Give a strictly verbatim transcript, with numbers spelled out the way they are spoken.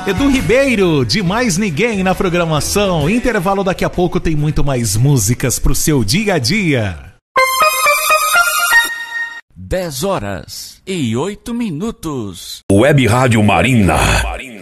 Edu Ribeiro, de Mais Ninguém na programação. Intervalo, daqui a pouco tem muito mais músicas pro seu dia a dia. dez horas e oito minutos. Web Rádio Marina.